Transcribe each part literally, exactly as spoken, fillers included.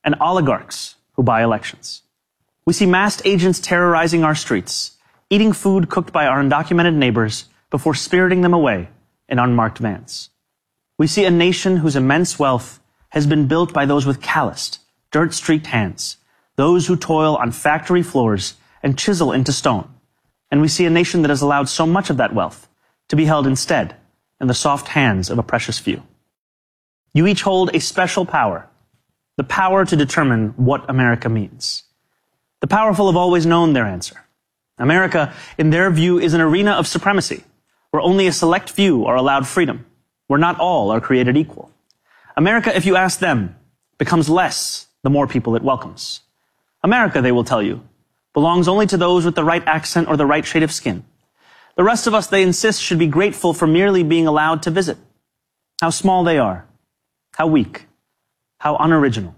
and oligarchs who buy elections. We see masked agents terrorizing our streets, eating food cooked by our undocumented neighbors before spiriting them away in unmarked vans. We see a nation whose immense wealth has been built by those with calloused, dirt-streaked hands, those who toil on factory floors and chisel into stone. And we see a nation that has allowed so much of that wealth to be held instead in the soft hands of a precious few. You each hold a special power, the power to determine what America means. The powerful have always known their answer. America, in their view, is an arena of supremacy, where only a select few are allowed freedom, where not all are created equal. America, if you ask them, becomes less the more people it welcomes. America, they will tell you, belongs only to those with the right accent or the right shade of skin. The rest of us, they insist, should be grateful for merely being allowed to visit. How small they are, how weak, how unoriginal.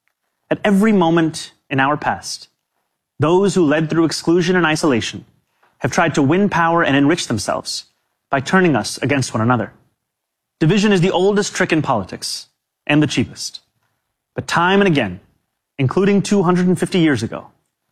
At every moment in our past, those who led through exclusion and isolation have tried to win power and enrich themselves by turning us against one another. Division is the oldest trick in politics and the cheapest. But time and again, including two hundred fifty years ago,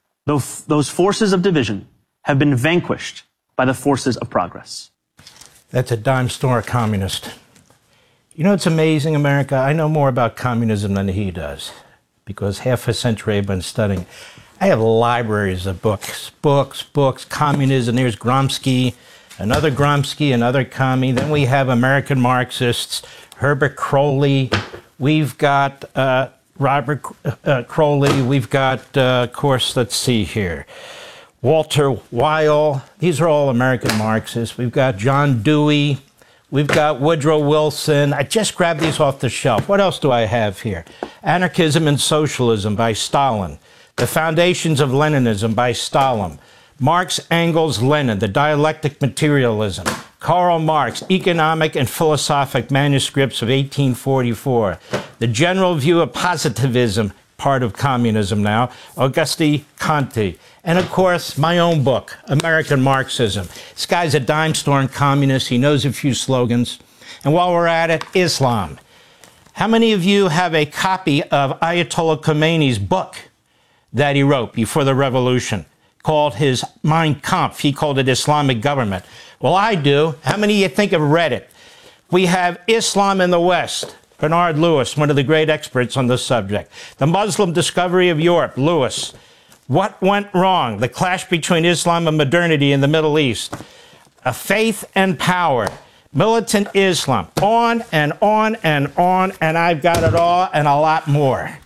those forces of division have been vanquished by the forces of progress. That's a dime store communist. You know, it's amazing, America. I know more about communism than he does, because half a century I've been studying. I have libraries of books, books, books, communism. There's Gramsci, another Gramsci, another commie. Then we have American Marxists, Herbert Crowley. We've got uh, Robert uh, Crowley. We've got, uh, of course, let's see here, Walter Weil. These are all American Marxists. We've got John Dewey. We've got Woodrow Wilson. I just grabbed these off the shelf. What else do I have here? Anarchism and Socialism by Stalin. The Foundations of Leninism by Stalin. Marx, Engels, Lenin, The Dialectic Materialism. Karl Marx, Economic and Philosophic Manuscripts of eighteen forty-four. The General View of Positivism, part of communism now, Auguste Comte. And of course, my own book, American Marxism. This guy's a dime store communist. He knows a few slogans. And while we're at it, Islam. How many of you have a copy of Ayatollah Khomeini's book that he wrote before the revolution, called his Mein Kampf? He called it Islamic Government. Well, I do. How many of you think have read it? We have Islam in the West. Bernard Lewis, one of the great experts on this subject. The Muslim Discovery of Europe, Lewis. What Went Wrong? The Clash Between Islam and Modernity in the Middle East. A Faith and Power. Militant Islam. On and on and on, and I've got it all and a lot more.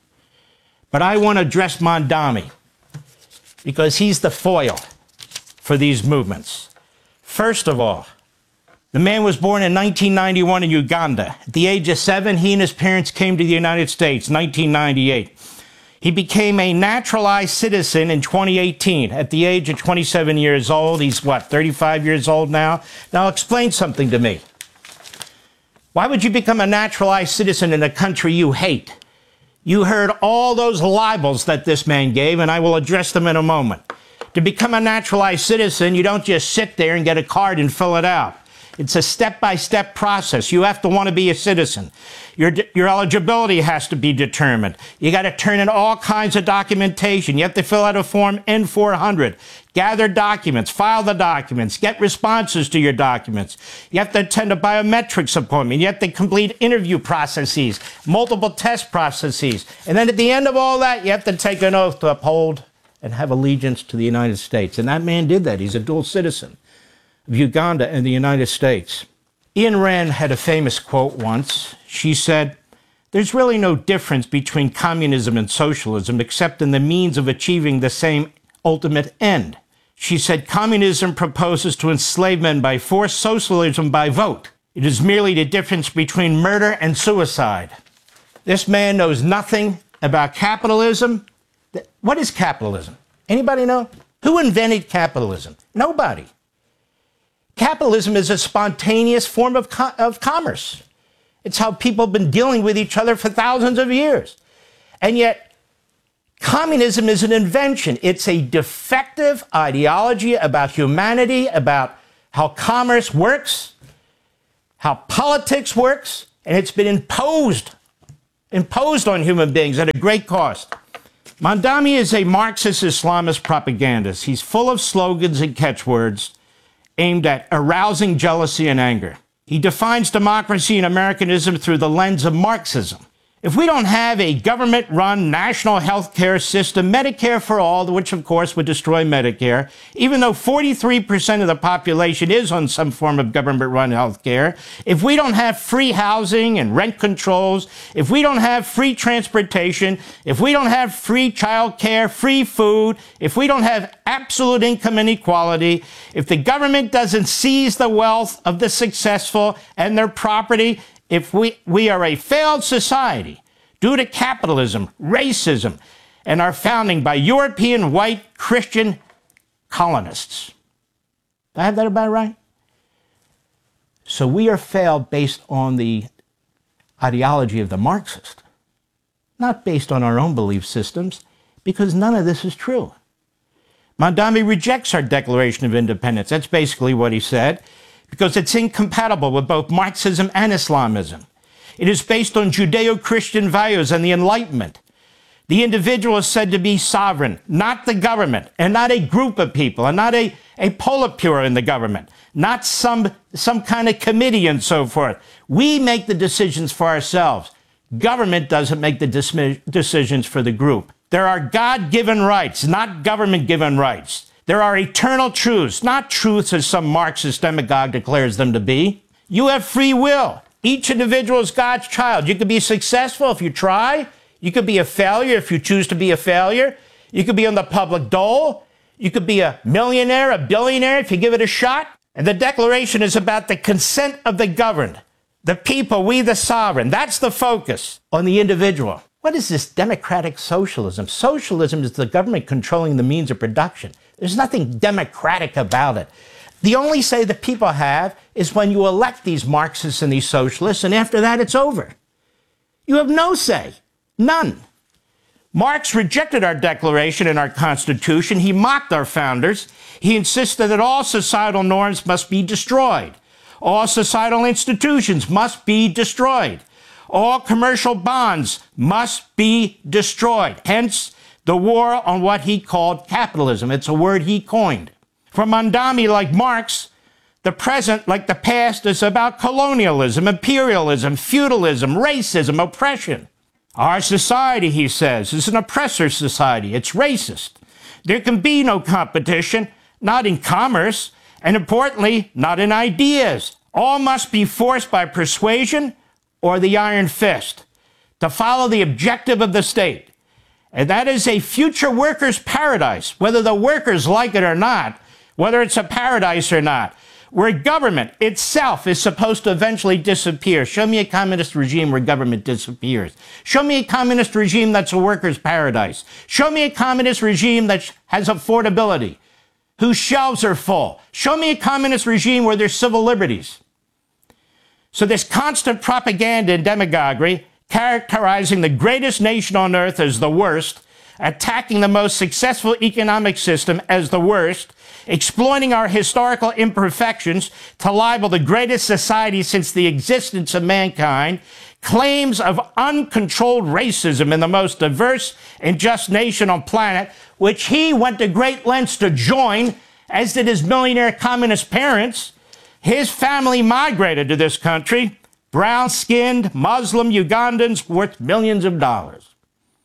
But I want to address Mondami, because he's the foil for these movements. First of all, the man was born in nineteen ninety-one in Uganda. At the age of seven, he and his parents came to the United States, nineteen ninety-eight. He became a naturalized citizen in twenty eighteen. At the age of twenty-seven years old, he's what, thirty-five years old now? Now explain something to me. Why would you become a naturalized citizen in a country you hate? You heard all those libels that this man gave, and I will address them in a moment. To become a naturalized citizen, you don't just sit there and get a card and fill it out. It's a step-by-step process. You have to want to be a citizen. Your, your eligibility has to be determined. You got to turn in all kinds of documentation. You have to fill out a form N four hundred. Gather documents, file the documents, get responses to your documents. You have to attend a biometrics appointment. You have to complete interview processes, multiple test processes. And then at the end of all that, you have to take an oath to uphold and have allegiance to the United States. And that man did that. He's a dual citizen of Uganda and the United States. Ayn Rand had a famous quote once. She said, "There's really no difference between communism and socialism except in the means of achieving the same ultimate end." She said, "Communism proposes to enslave men by force, socialism by vote. It is merely the difference between murder and suicide." This man knows nothing about capitalism. What is capitalism? Anybody know? Who invented capitalism? Nobody. Capitalism is a spontaneous form of, co of commerce. It's how people have been dealing with each other for thousands of years. And yet, communism is an invention. It's a defective ideology about humanity, about how commerce works, how politics works, and it's been imposed imposed on human beings at a great cost. Mamdani is a Marxist Islamist propagandist. He's full of slogans and catchwords aimed at arousing jealousy and anger. He defines democracy and Americanism through the lens of Marxism. If we don't have a government-run national health care system, Medicare for all, which of course would destroy Medicare, even though forty-three percent of the population is on some form of government-run health care, if we don't have free housing and rent controls, if we don't have free transportation, if we don't have free child care, free food, if we don't have absolute income inequality, if the government doesn't seize the wealth of the successful and their property, if we, we are a failed society due to capitalism, racism, and our founding by European white Christian colonists. Did I have that about right? So we are failed based on the ideology of the Marxist, not based on our own belief systems, because none of this is true. Mamdani rejects our Declaration of Independence. That's basically what he said, because it's incompatible with both Marxism and Islamism. It is based on Judeo-Christian values and the Enlightenment. The individual is said to be sovereign, not the government, and not a group of people, and not a, a Politburo in the government, not some, some kind of committee and so forth. We make the decisions for ourselves. Government doesn't make the decisions for the group. There are God-given rights, not government-given rights. There are eternal truths, not truths as some Marxist demagogue declares them to be. You have free will. Each individual is God's child. You could be successful if you try. You could be a failure if you choose to be a failure. You could be on the public dole. You could be a millionaire, a billionaire if you give it a shot. And the Declaration is about the consent of the governed, the people, we the sovereign. That's the focus on the individual. What is this democratic socialism? Socialism is the government controlling the means of production. There's nothing democratic about it. The only say the people have is when you elect these Marxists and these socialists, and after that, it's over. You have no say. None. Marx rejected our Declaration and our Constitution. He mocked our founders. He insisted that all societal norms must be destroyed. All societal institutions must be destroyed. All commercial bonds must be destroyed. Hence, the war on what he called capitalism. It's a word he coined. For Mamdani, like Marx, the present, like the past, is about colonialism, imperialism, feudalism, racism, oppression. Our society, he says, is an oppressor society. It's racist. There can be no competition, not in commerce, and importantly, not in ideas. All must be forced by persuasion or the iron fist to follow the objective of the state. And that is a future workers' paradise, whether the workers like it or not, whether it's a paradise or not, where government itself is supposed to eventually disappear. Show me a communist regime where government disappears. Show me a communist regime that's a workers' paradise. Show me a communist regime that has affordability, whose shelves are full. Show me a communist regime where there's civil liberties. So this constant propaganda and demagoguery, characterizing the greatest nation on earth as the worst, attacking the most successful economic system as the worst, exploiting our historical imperfections to libel the greatest society since the existence of mankind, claims of uncontrolled racism in the most diverse and just nation on planet, which he went to great lengths to join, as did his millionaire communist parents. His family migrated to this country, brown-skinned Muslim Ugandans worth millions of dollars.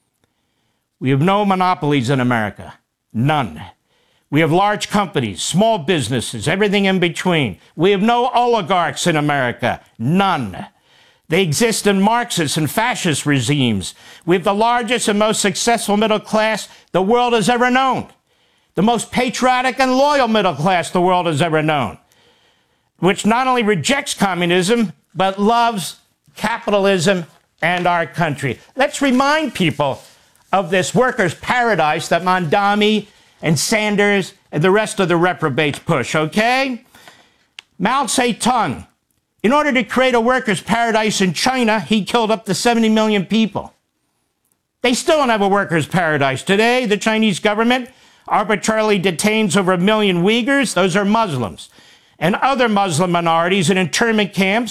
We have no monopolies in America. None. We have large companies, small businesses, everything in between. We have no oligarchs in America. None. They exist in Marxist and fascist regimes. We have the largest and most successful middle class the world has ever known. The most patriotic and loyal middle class the world has ever known, which not only rejects communism, but loves capitalism and our country. Let's remind people of this workers' paradise that Mamdani and Sanders and the rest of the reprobates push, okay? Mao Zedong, in order to create a workers' paradise in China, he killed up to seventy million people. They still don't have a workers' paradise. Today, the Chinese government arbitrarily detains over a million Uyghurs, those are Muslims, and other Muslim minorities in internment camps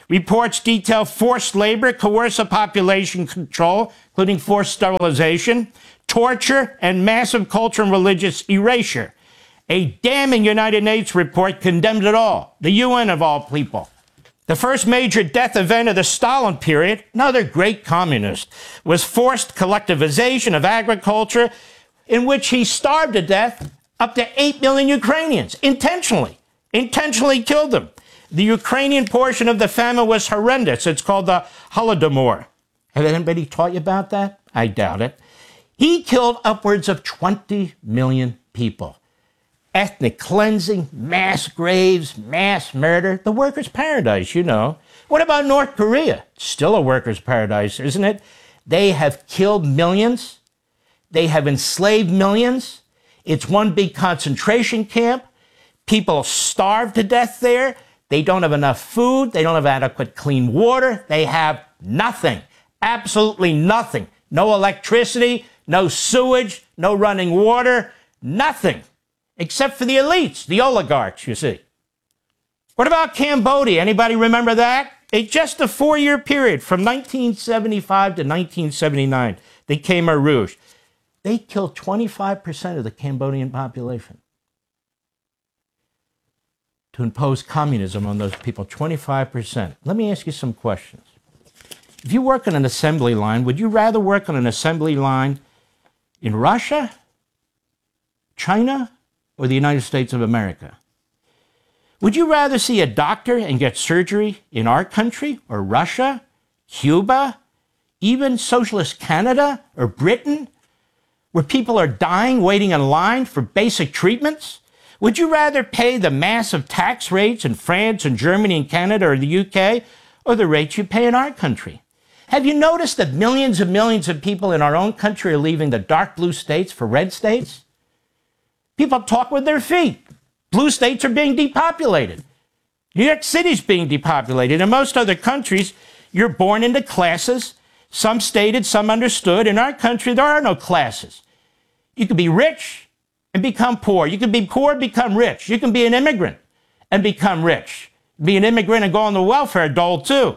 Reports detail forced labor, coercive population control, including forced sterilization, torture, and massive cultural and religious erasure. A damning United Nations report condemned it all, the U N of all people. The first major death event of the Stalin period, another great communist, was forced collectivization of agriculture, in which he starved to death up to eight million Ukrainians, intentionally, intentionally killed them. The Ukrainian portion of the famine was horrendous. It's called the Holodomor. Have anybody taught you about that? I doubt it. He killed upwards of twenty million people. Ethnic cleansing, mass graves, mass murder, the workers' paradise, you know. What about North Korea? Still a workers' paradise, isn't it? They have killed millions. They have enslaved millions. It's one big concentration camp. People starve to death there. They don't have enough food. They don't have adequate clean water. They have nothing, absolutely nothing. No electricity, no sewage, no running water, nothing. Except for the elites, the oligarchs, you see. What about Cambodia? Anybody remember that? It's just a four-year period from nineteen seventy-five to nineteen seventy-nine, the Khmer Rouge. They killed twenty-five percent of the Cambodian population to impose communism on those people, twenty-five percent. Let me ask you some questions. If you work on an assembly line, would you rather work on an assembly line in Russia, China, or the United States of America? Would you rather see a doctor and get surgery in our country, or Russia, Cuba, even socialist Canada or Britain, where people are dying waiting in line for basic treatments? Would you rather pay the massive tax rates in France and Germany and Canada or the U K, or the rates you pay in our country? Have you noticed that millions and millions of people in our own country are leaving the dark blue states for red states? People talk with their feet. Blue states are being depopulated. New York City's being depopulated. In most other countries, you're born into classes, some stated, some understood. In our country, there are no classes. You can be rich and become poor. You can be poor and become rich. You can be an immigrant and become rich. Be an immigrant and go on the welfare dole, too.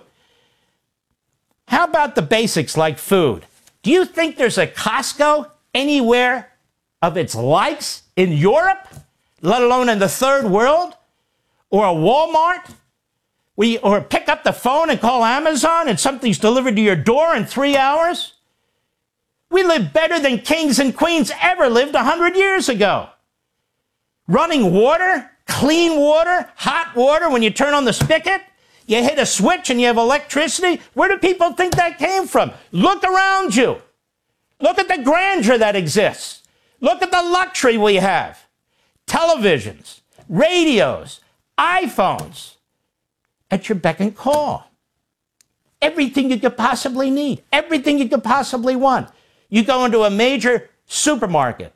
How about the basics like food? Do you think there's a Costco anywhere of its likes in Europe, let alone in the third world? Or a Walmart? We, or pick up the phone and call Amazon and something's delivered to your door in three hours? We live better than kings and queens ever lived a hundred years ago. Running water, clean water, hot water when you turn on the spigot. You hit a switch and you have electricity. Where do people think that came from? Look around you. Look at the grandeur that exists. Look at the luxury we have. Televisions, radios, iPhones. At your beck and call. Everything you could possibly need. Everything you could possibly want. You go into a major supermarket.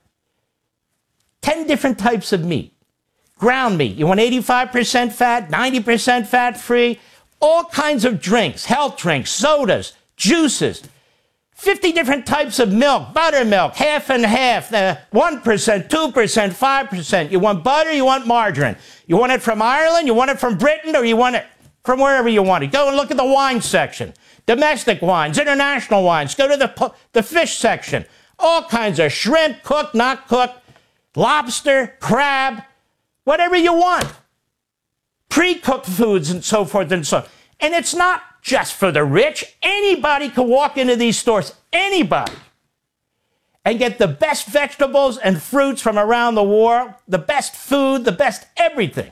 Ten different types of meat. Ground meat. You want eighty-five percent fat, ninety percent fat-free. All kinds of drinks, health drinks, sodas, juices. fifty different types of milk, buttermilk, half and half, uh, one percent, two percent, five percent. You want butter, you want margarine. You want it from Ireland, you want it from Britain, or you want it from wherever you want it. Go and look at the wine section. Domestic wines, international wines. Go to the, the fish section. All kinds of shrimp, cooked, not cooked, lobster, crab, whatever you want. Pre-cooked foods and so forth and so on. And it's not just for the rich. Anybody can walk into these stores, anybody, and get the best vegetables and fruits from around the world, the best food, the best everything.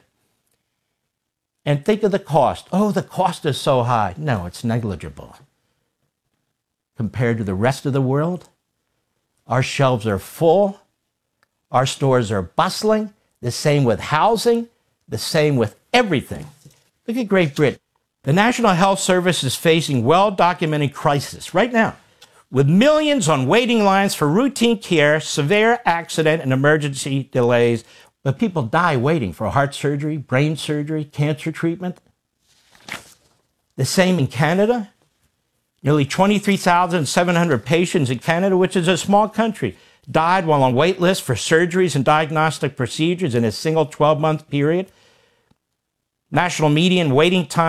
And think of the cost. Oh, the cost is so high. No, it's negligible. Compared to the rest of the world, our shelves are full. Our stores are bustling. The same with housing. The same with everything. Look at Great Britain. The National Health Service is facing well-documented crisis right now, with millions on waiting lines for routine care, severe accident and emergency delays. But people die waiting for heart surgery, brain surgery, cancer treatment. The same in Canada. Nearly twenty-three thousand seven hundred patients in Canada, which is a small country, died while on wait lists for surgeries and diagnostic procedures in a single twelve-month period. National median waiting time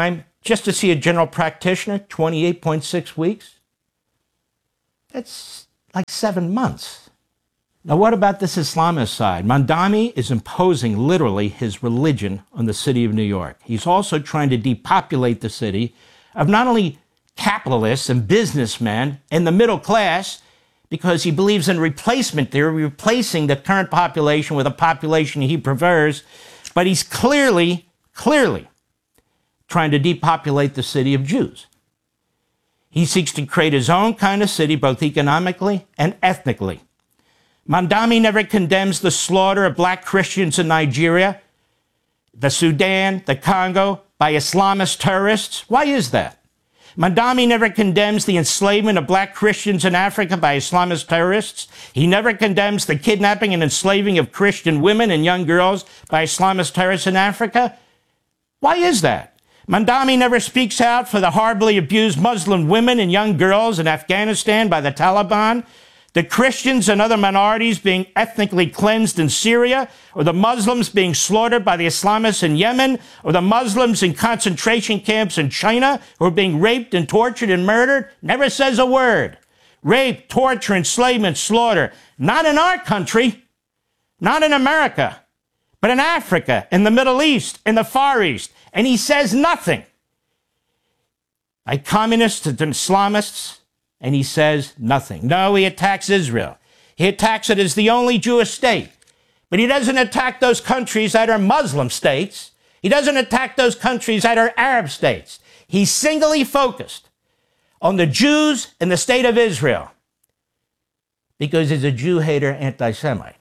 just to see a general practitioner, twenty-eight point six weeks. That's like seven months. Now, what about this Islamist side? Mamdani is imposing literally his religion on the city of New York. He's also trying to depopulate the city of not only capitalists and businessmen and the middle class, because he believes in replacement theory, replacing the current population with a population he prefers, but he's clearly, clearly trying to depopulate the city of Jews. He seeks to create his own kind of city, both economically and ethnically. Mamdani never condemns the slaughter of black Christians in Nigeria, the Sudan, the Congo, by Islamist terrorists. Why is that? Mamdani never condemns the enslavement of black Christians in Africa by Islamist terrorists. He never condemns the kidnapping and enslaving of Christian women and young girls by Islamist terrorists in Africa. Why is that? Mamdani never speaks out for the horribly abused Muslim women and young girls in Afghanistan by the Taliban, the Christians and other minorities being ethnically cleansed in Syria, or the Muslims being slaughtered by the Islamists in Yemen, or the Muslims in concentration camps in China who are being raped and tortured and murdered. Never says a word. Rape, torture, enslavement, slaughter. Not in our country, not in America, but in Africa, in the Middle East, in the Far East. And he says nothing. Like communists and Islamists, and he says nothing. No, he attacks Israel. He attacks it as the only Jewish state. But he doesn't attack those countries that are Muslim states. He doesn't attack those countries that are Arab states. He's singly focused on the Jews and the state of Israel because he's a Jew-hater, anti-Semite.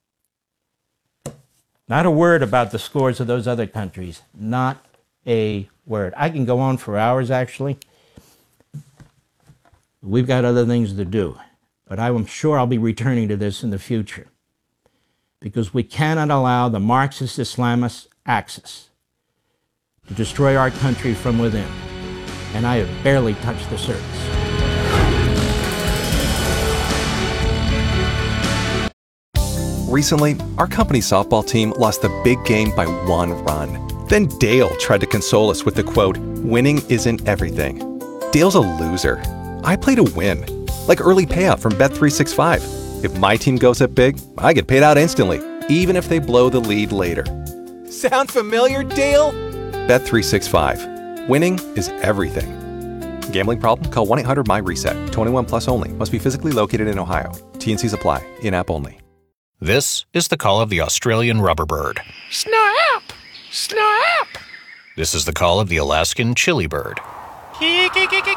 Not a word about the scores of those other countries. Not a word. I can go on for hours, actually. We've got other things to do. But I'm sure I'll be returning to this in the future. Because we cannot allow the Marxist Islamist axis to destroy our country from within. And I have barely touched the surface. Recently, our company softball team lost the big game by one run. Then Dale tried to console us with the quote, "Winning isn't everything." Dale's a loser. I play to win, like early payout from Bet three sixty-five. If my team goes up big, I get paid out instantly, even if they blow the lead later. Sound familiar, Dale? Bet three sixty-five. Winning is everything. Gambling problem? Call one eight hundred M Y RESET. twenty-one plus only. Must be physically located in Ohio. T and Cs apply. In-app only. This is the call of the Australian rubberbird. Snap! Snap! This is the call of the Alaskan chili bird. Jeez,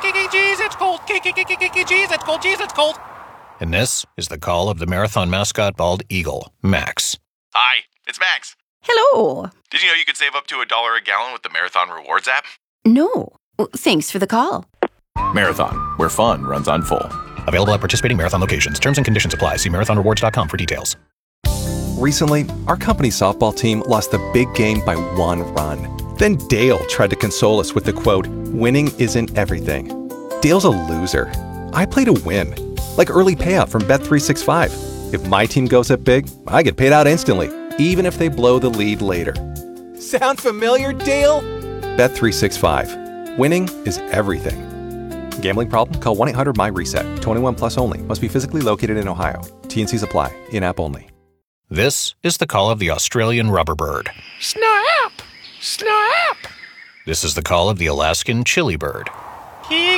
it's cold. Jeez, it's cold. Jeez, it's cold. And this is the call of the marathon mascot bald eagle, Max. Hi, it's Max. Hello. Did you know you could save up to a dollar a gallon with the Marathon Rewards app? No. Thanks for the call. Marathon, where fun runs on full. Available at participating Marathon locations. Terms and conditions apply. See marathon rewards dot com for details. Recently, our company softball team lost the big game by one run. Then Dale tried to console us with the quote, "Winning isn't everything." Dale's a loser. I play to win, like early payout from Bet three sixty-five. If my team goes up big, I get paid out instantly, even if they blow the lead later. Sound familiar, Dale? Bet three sixty-five. Winning is everything. Gambling problem? Call one eight hundred M Y RESET. twenty-one plus only. Must be physically located in Ohio. T and Cs apply. In-app only. This is the call of the Australian rubberbird. Snap! Snap! This is the call of the Alaskan chili bird. Jeez,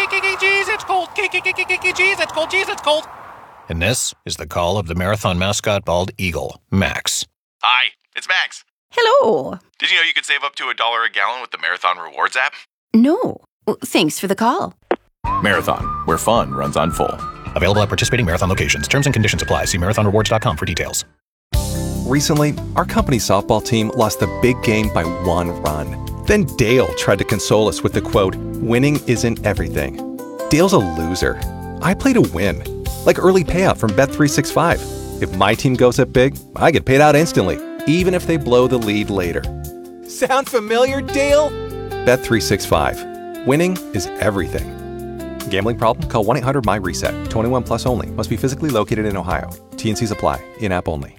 it's cold. Jeez, it's cold. Jeez, it's cold. And this is the call of the marathon mascot bald eagle, Max. Hi, it's Max. Hello. Did you know you could save up to a dollar a gallon with the Marathon Rewards app? No. Thanks for the call. Marathon, where fun runs on full. Available at participating Marathon locations. Terms and conditions apply. See marathon rewards dot com for details. Recently, our company softball team lost the big game by one run. Then Dale tried to console us with the quote, "Winning isn't everything." Dale's a loser. I play to win, like early payout from Bet three sixty-five. If my team goes up big, I get paid out instantly, even if they blow the lead later. Sound familiar, Dale? Bet three sixty-five. Winning is everything. Gambling problem? Call one eight hundred M Y RESET. twenty-one plus only. Must be physically located in Ohio. T and Cs apply. In-app only.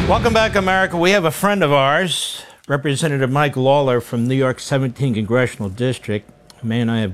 Welcome back, America. We have a friend of ours, Representative Mike Lawler from New York's seventeenth Congressional District, a man I have